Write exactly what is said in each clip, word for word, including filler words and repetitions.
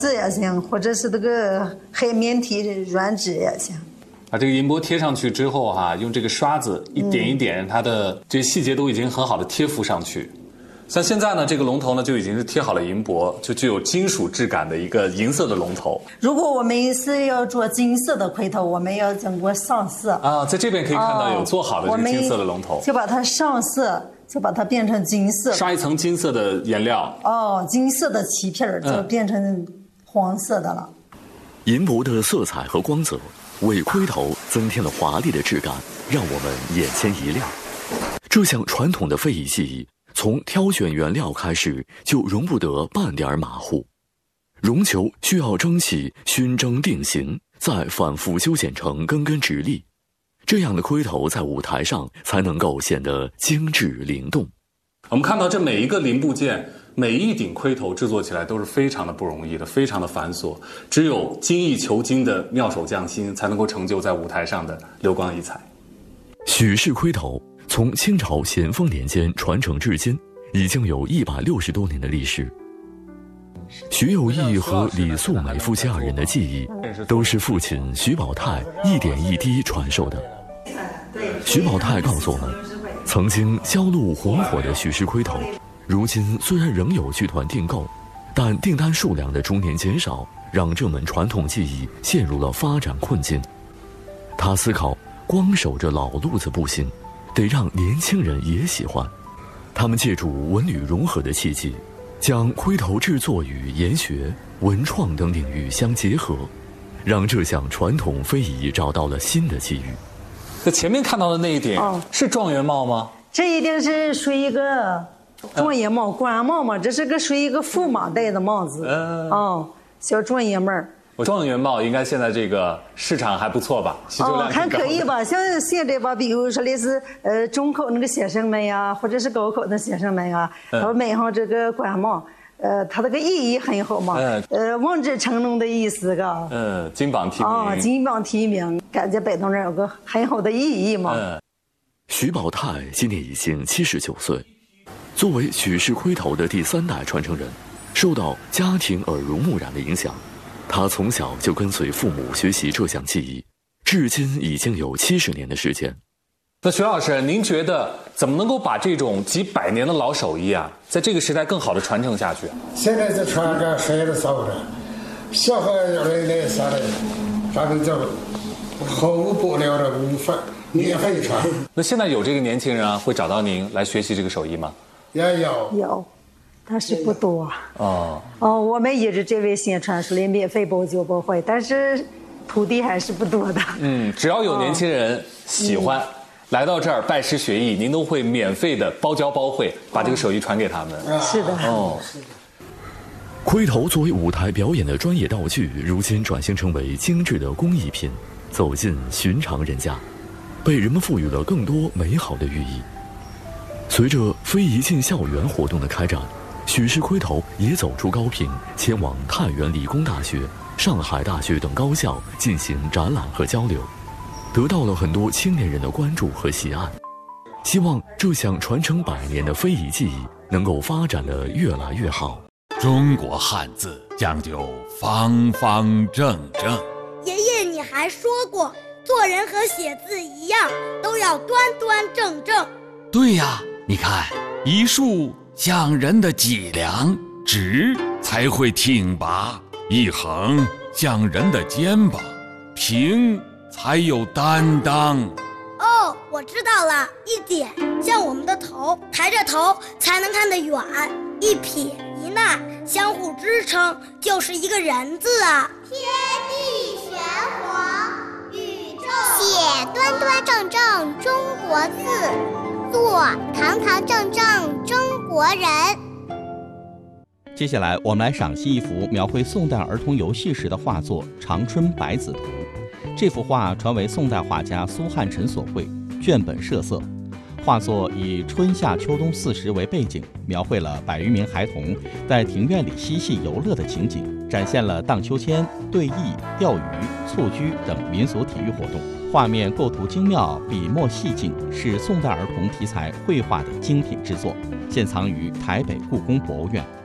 纸也行，或者是这个海绵体软纸也行。 把这个银箔贴上去之后哈、啊，用这个刷子一点一点，嗯、它的这些细节都已经很好的贴附上去。像现在呢，这个龙头呢就已经是贴好了银箔，就具有金属质感的一个银色的龙头。 如果我们是要做金色的盔头，我们要经过上色啊，在这边可以看到有做好的这个金色的龙头， 哦、就把它上色，就把它变成金色， 刷一层金色的颜料。 哦，金色的漆片就变成黄色的了。 嗯、银箔的色彩和光泽为盔头增添了华丽的质感，让我们眼前一亮。这项传统的非遗技艺。从挑选原料开始，就容不得半点马虎。绒球需要蒸汽熏蒸定型，再反复修剪成根根直立，这样的盔头在舞台上才能够显得精致灵动。 我们看到这每一个零部件，每一顶盔头制作起来都是非常的不容易的，非常的繁琐。只有精益求精的妙手匠心，才能够成就在舞台上的流光溢彩。 许氏盔头。从清朝咸丰年间传承至今，已经有一百六十多年的历史。徐有义和李素梅夫妻二人的技艺，都是父亲徐宝泰一点一滴传授的。徐宝泰告诉我们，曾经销路红火的许氏盔头，如今虽然仍有剧团订购，但订单数量的逐年减少，让这门传统技艺陷入了发展困境。他思考，光守着老路子不行。得让年轻人也喜欢，他们借助文旅融合的契机，将盔头制作与研学、文创等领域相结合，让这项传统非遗找到了新的机遇。 那前面看到的那一顶、哦、是状元帽吗？ 这一定是属于一个状元帽、官帽嘛，这是个属于一个驸马戴的帽子。嗯，哦，小状元帽。 状元帽应该现在这个市场还不错吧？需求量哦，还可以吧。像现在吧，比如说类似呃中考那个学生们呀，或者是高考的学生们啊，他们买上这个官帽，呃，它这个意义很好嘛。嗯。呃，望子成龙的意思，嘎。 嗯，金榜题名。 哦，金榜题名，感觉摆动人有个很好的意义嘛。嗯。 徐宝泰今年已经七十九岁，作为许氏盔头的第三代传承人，受到家庭耳濡目染的影响。他从小就跟随父母学习这项技艺，至今已经有七十年的时间。 那徐老师，您觉得怎么能够把这种几百年的老手艺啊，在这个时代更好的传承下去啊？ 现在这传着谁都少着，小孩要来来啥的，咱们这毫无不了的无法免费传。 那现在有这个年轻人啊，会找到您来学习这个手艺吗？ 也有， 有。但是不多哦哦，我们一直这位宣传说的免费包教包会，但是徒弟还是不多的。嗯， 只要有年轻人喜欢、哦嗯、来到这儿拜师学艺，您都会免费的包教包会，把这个手艺传给他们。 哦、是的，哦。 盔头作为舞台表演的专业道具，如今转型成为精致的工艺品，走进寻常人家，被人们赋予了更多美好的寓意。随着非遗进校园活动的开展，许氏盔头也走出高平，前往太原理工大学、上海大学等高校进行展览和交流，得到了很多青年人的关注和喜爱。希望这项传承百年的非遗技艺能够发展得越来越好。 中国汉字讲究方方正正。 爷爷，你还说过，做人和写字一样，都要端端正正。 对呀，你看，一竖像人的脊梁，直才会挺拔；一横像人的肩膀，平才有担当。 哦，我知道了，一点像我们的头，抬着头才能看得远；一撇一捺相互支撑，就是一个人字啊。 天地玄黄，宇宙写端端正正中国字，做堂堂正正中国人。 接下来我们来赏析一幅描绘宋代儿童游戏时的画作《长春百子图》。这幅画传为宋代画家苏汉臣所绘，卷本设色。画作以春夏秋冬四时为背景，描绘了百余名孩童在庭院里嬉戏游乐的情景，展现了荡秋千、对弈、钓鱼、蹴鞠等民俗体育活动。画面构图精妙，笔墨细劲，是宋代儿童题材绘画的精品之作，现藏于台北故宫博物院。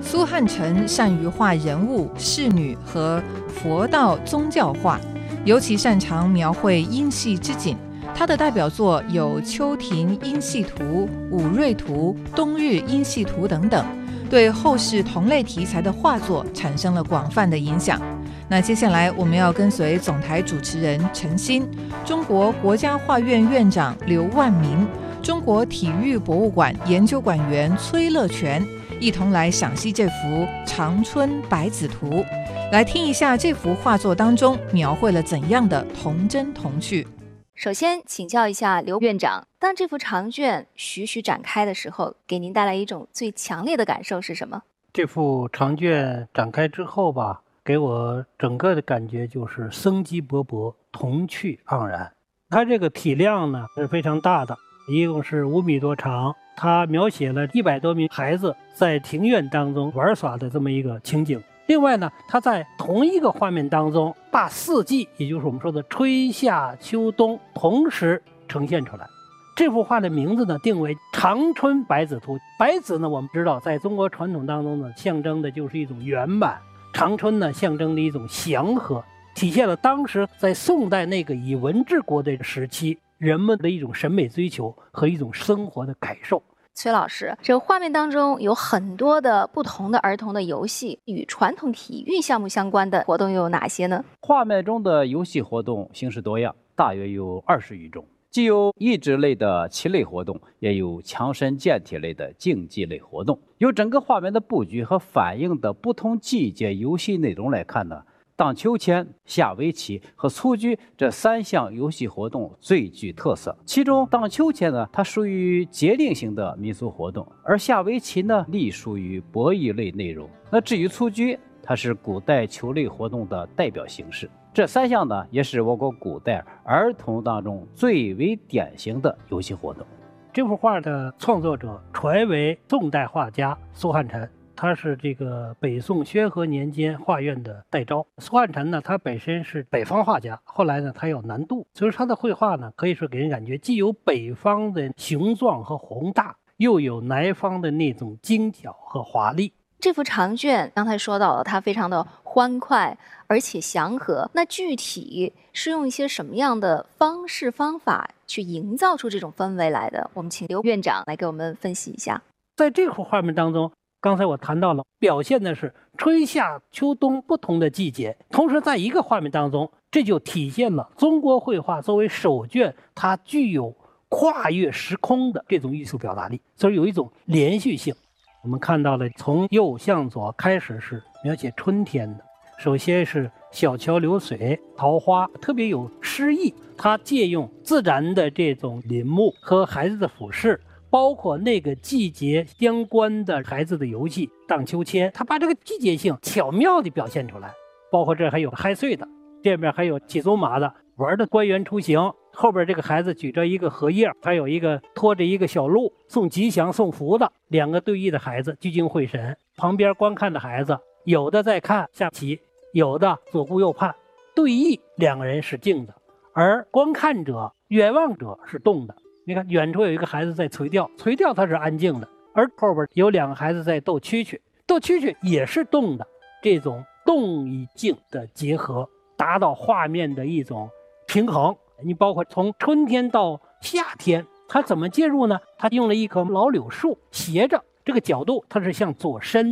苏汉成善于画人物、仕女和佛道宗教画，尤其擅长描绘音系之景。他的代表作有《秋庭音系图》《武瑞图》《冬日音系图》等等，对后世同类题材的画作产生了广泛的影响。那接下来我们要跟随总台主持人陈鑫、中国国家画院院长刘万明、中国体育博物馆研究馆员崔乐全，一同来赏析这幅《长春百子图》，来听一下这幅画作当中描绘了怎样的童真童趣。 首先请教一下刘院长，当这幅长卷徐徐展开的时候，给您带来一种最强烈的感受是什么？ 这幅长卷展开之后吧，给我整个的感觉就是生机勃勃，童趣盎然。它这个体量呢是非常大的，一共是五米多长，它描写了一百多名孩子在庭院当中玩耍的这么一个情景。另外呢，它在同一个画面当中把四季，也就是我们说的春夏秋冬同时呈现出来。这幅画的名字呢定为《长春百子图》。百子呢，我们知道在中国传统当中呢，象征的就是一种圆满；长春呢，象征的一种祥和，体现了当时在宋代那个以文治国的时期人们的一种审美追求和一种生活的感受。 崔老师，这个画面当中有很多的不同的儿童的游戏，与传统体育项目相关的活动又有哪些呢？ 画面中的游戏活动形式多样，大约有二十余种，既有益智类的棋类活动，也有强身健体类的竞技类活动。由整个画面的布局和反映的不同季节游戏内容来看呢，荡秋千、下围棋和蹴鞠这三项游戏活动最具特色。其中荡秋千呢，它属于节令型的民俗活动，而下围棋呢，隶属于博弈类内容。那至于蹴鞠，它是古代球类活动的代表形式。这三项呢，也是我国古代儿童当中最为典型的游戏活动。 这幅画的创作者传为宋代画家苏汉臣，他是这个北宋宣和年间画院的代招。苏汉臣呢，他本身是北方画家，后来呢，他有南渡，所以他的绘画呢，可以说给人感觉既有北方的雄壮和宏大，又有南方的那种精巧和华丽。 这幅长卷刚才说到了，它非常的欢快而且祥和，那具体是用一些什么样的方式方法去营造出这种氛围来的？我们请刘院长来给我们分析一下。 在这幅画面当中，刚才我谈到了，表现的是春夏秋冬不同的季节，同时在一个画面当中，这就体现了中国绘画作为首卷，它具有跨越时空的这种艺术表达力，所以有一种连续性。我们看到了从右向左开始是描写春天的，首先是小桥流水、桃花，特别有诗意。它借用自然的这种林木和孩子的俯视，包括那个季节相关的孩子的游戏荡秋千，他把这个季节性巧妙地表现出来。包括这还有嗨岁的，这边还有骑走马的，玩的官员出行，后边这个孩子举着一个荷叶，还有一个拖着一个小鹿送吉祥送福的，两个对弈的孩子聚精会神，旁边观看的孩子有的在看下棋，有的左顾右盼。对弈两个人是静的，而观看者远望者是动的。你看远处有一个孩子在垂钓，垂钓他是安静的，而后边有两个孩子在斗蛐蛐，斗蛐蛐也是动的。这种动与静的结合，达到画面的一种平衡。你包括从春天到夏天，它怎么介入呢？它用了一棵老柳树，斜着这个角度它是向左伸，